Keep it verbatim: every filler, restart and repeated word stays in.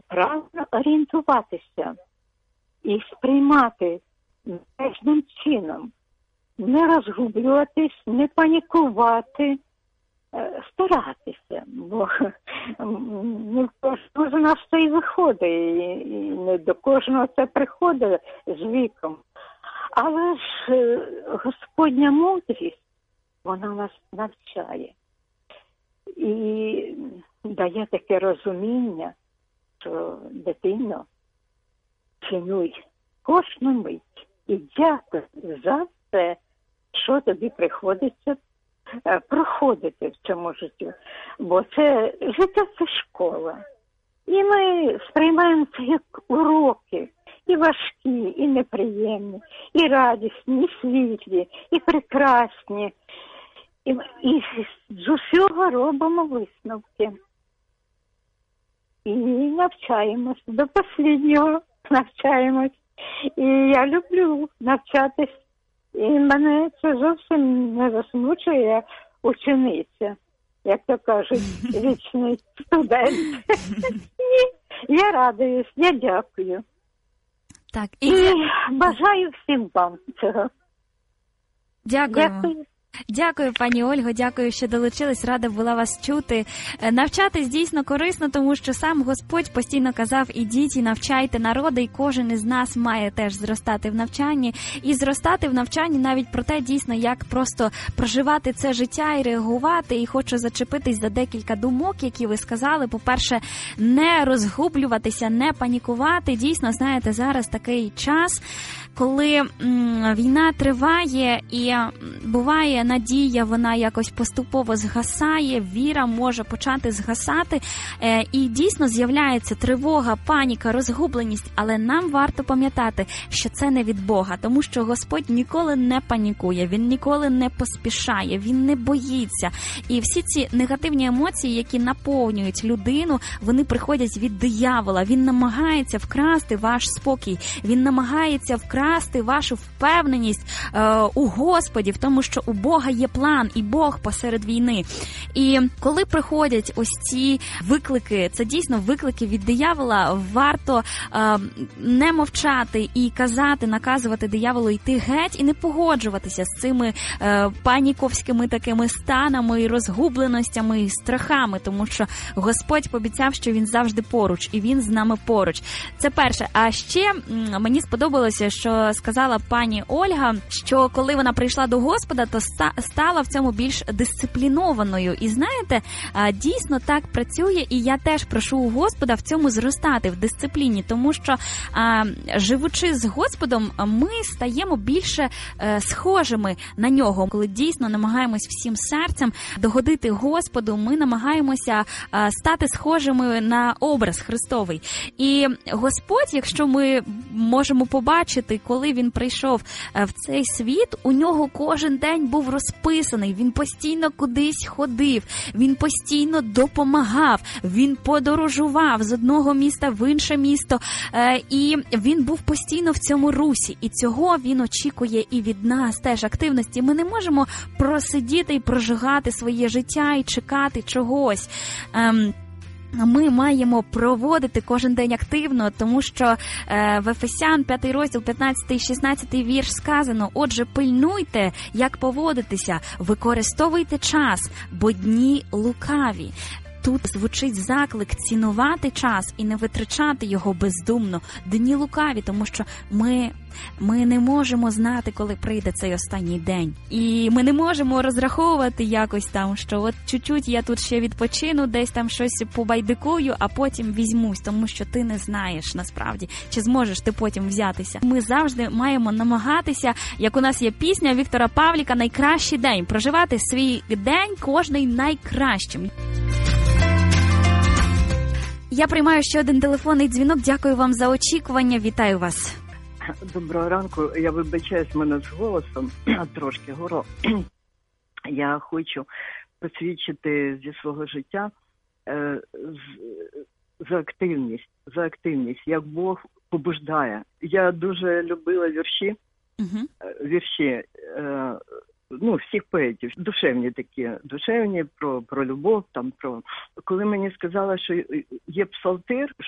правильно орієнтуватися і сприймати належним чином. Не розгублюватись, не панікувати, старатися, бо не в кожного з нас це і виходить, і не до кожного це приходить з віком. Але ж Господня мудрість, вона нас навчає і дає таке розуміння, що, дитино, цінуй кожну мить і дякуй за те, що тобі приходиться проходити в цьому житті. Бо це життя – це школа. І ми сприймаємо це як уроки. І важкі, і неприємні, і радісні, і світлі, і прекрасні. І, і з усього робимо висновки. І навчаємось, до останнього навчаємось. І я люблю навчатись. І мене це зовсім не засмучує, я учениця, як то кажуть, вічний студент. Я радуюсь, я дякую. Так, і... і бажаю всім вам цього. Дякую. Дякую. Дякую, пані Ольго, дякую, що долучились, рада була вас чути. Навчатись дійсно корисно, тому що сам Господь постійно казав, ідіть і навчайте народи, і кожен із нас має теж зростати в навчанні. І зростати в навчанні навіть про те, дійсно, як просто проживати це життя і реагувати. І хочу зачепитись за декілька думок, які ви сказали. По-перше, не розгублюватися, не панікувати. Дійсно, знаєте, зараз такий час, коли м, війна триває і буває надія, вона якось поступово згасає, віра може почати згасати, е, і дійсно з'являється тривога, паніка, розгубленість, але нам варто пам'ятати, що це не від Бога, тому що Господь ніколи не панікує, Він ніколи не поспішає, Він не боїться. І всі ці негативні емоції, які наповнюють людину, вони приходять від диявола. Він намагається вкрасти ваш спокій, він намагається вкрасти вашу впевненість е, у Господі, в тому, що у Бога є план, і Бог посеред війни. І коли приходять ось ці виклики, це дійсно виклики від диявола, варто е, не мовчати і казати, наказувати дияволу йти геть і не погоджуватися з цими е, паніковськими такими станами, і розгубленостями, і страхами, тому що Господь пообіцяв, що Він завжди поруч, і Він з нами поруч. Це перше. А ще м, мені сподобалося, що сказала пані Ольга, що коли вона прийшла до Господа, то стала в цьому більш дисциплінованою. І знаєте, дійсно так працює, і я теж прошу у Господа в цьому зростати, в дисципліні, тому що, живучи з Господом, ми стаємо більше схожими на Нього. Коли дійсно намагаємось всім серцем догодити Господу, ми намагаємося стати схожими на образ Христовий. І Господь, якщо ми можемо побачити, коли Він прийшов в цей світ, у Нього кожен день був розписаний, Він постійно кудись ходив, Він постійно допомагав, Він подорожував з одного міста в інше місто, і Він був постійно в цьому русі, і цього Він очікує і від нас теж активності. Ми не можемо просидіти і прожигати своє життя і чекати чогось. Ми маємо проводити кожен день активно, тому що е, в Ефесян п'ятий розділ, п'ятнадцятий шістнадцятий вірш сказано: «Отже, пильнуйте, як поводитися, використовуйте час, бо дні лукаві». Тут звучить заклик цінувати час і не витрачати його бездумно. Дні лукаві, тому що ми, ми не можемо знати, коли прийде цей останній день. І ми не можемо розраховувати якось там, що от чуть-чуть я тут ще відпочину, десь там щось побайдикую, а потім візьмусь, тому що ти не знаєш насправді, чи зможеш ти потім взятися. Ми завжди маємо намагатися, як у нас є пісня Віктора Павліка «Найкращий день», проживати свій день кожний найкращим. Я приймаю ще один телефонний дзвінок. Дякую вам за очікування. Вітаю вас. Доброго ранку. Я вибачаюсь, мене з голосом трошки горло. Я хочу посвідчити зі свого життя е, з, за активність, за активність, як Бог побуждає. Я дуже любила вірші, угу. вірші е, ну, всіх поетів, душевні такі, душевні, про, про любов, там, про... Коли мені сказали, що є псалтир,